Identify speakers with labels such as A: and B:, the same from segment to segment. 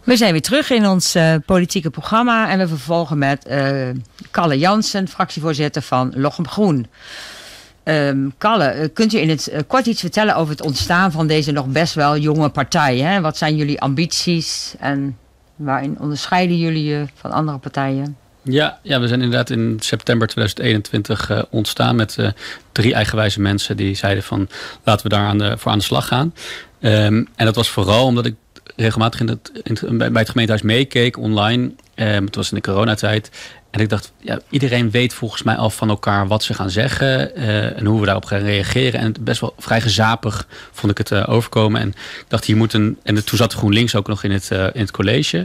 A: We zijn weer terug in ons politieke programma en we vervolgen met Kalle Jansen, fractievoorzitter van Lochem Groen. Kalle, kunt u in het kort iets vertellen over het ontstaan van deze nog best wel jonge partij? Hè? Wat zijn jullie ambities en waarin onderscheiden jullie je van andere partijen?
B: Ja, we zijn inderdaad in september 2021 ontstaan met 3 eigenwijze mensen die zeiden van laten we daar voor aan de slag gaan. En dat was vooral omdat ik regelmatig bij het gemeentehuis meekeek online. Het was in de coronatijd. En ik dacht, iedereen weet volgens mij al van elkaar wat ze gaan zeggen. En hoe we daarop gaan reageren. En best wel vrij gezapig vond ik het overkomen. En ik dacht, hier moet en toen zat GroenLinks ook nog in het college.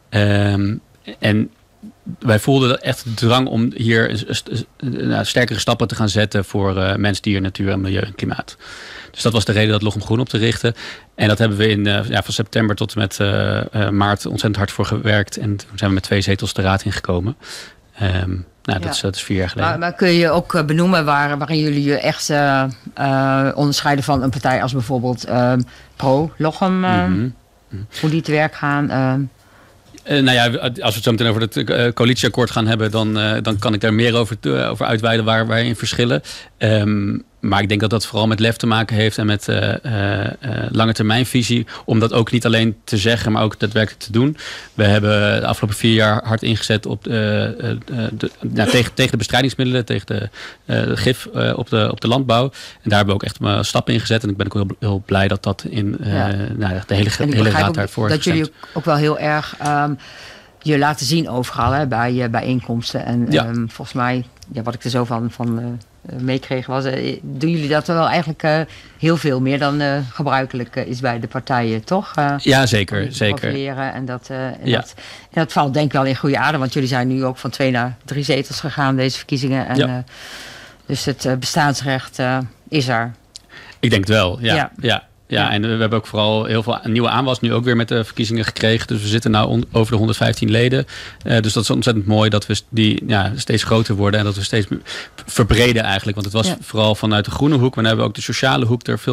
B: En wij voelden echt de drang om hier sterkere stappen te gaan zetten voor mens, dier, natuur en milieu en klimaat. Dus dat was de reden dat Lochem Groen op te richten. En dat hebben we van september tot en met maart ontzettend hard voor gewerkt. En toen zijn we met 2 zetels de raad ingekomen. Dat is 4 jaar geleden. Maar
A: kun je ook benoemen waarin jullie je echt onderscheiden van een partij als bijvoorbeeld Pro Lochem? Hoe die te werk gaan?
B: Als we het zo meteen over het coalitieakkoord gaan hebben, dan kan ik daar meer over uitweiden waar wij in verschillen. Maar ik denk dat dat vooral met lef te maken heeft en met lange termijnvisie. Om dat ook niet alleen te zeggen, maar ook daadwerkelijk te doen. We hebben de afgelopen 4 jaar hard ingezet op tegen de bestrijdingsmiddelen, tegen de gif op de landbouw. En daar hebben we ook echt stappen in gezet. En ik ben ook heel blij dat in de hele raad daarvoor
A: dat jullie ook wel heel erg je laten zien overal bij je bijeenkomsten. En volgens mij, wat ik er zo van meekreeg was, doen jullie dat wel eigenlijk heel veel meer dan gebruikelijk is bij de partijen, toch?
B: Ja, zeker.
A: En dat valt denk ik wel in goede aarde, want jullie zijn nu ook van 2 naar 3 zetels gegaan deze verkiezingen. En, dus het bestaansrecht is er.
B: Ik denk het wel, ja, en we hebben ook vooral heel veel nieuwe aanwas nu ook weer met de verkiezingen gekregen. Dus we zitten nu over de 115 leden. Dus dat is ontzettend mooi dat we die steeds groter worden. En dat we steeds verbreden eigenlijk. Want het was vooral vanuit de groene hoek. Maar nu hebben we ook de sociale hoek er veel